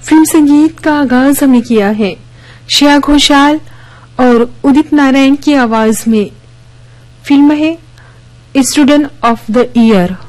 Film संगीत का आगाज हमने किया है श्रेया घोषाल और उदित नारायण की आवाज में। फिल्म है स्टूडेंट ऑफ द ईयर।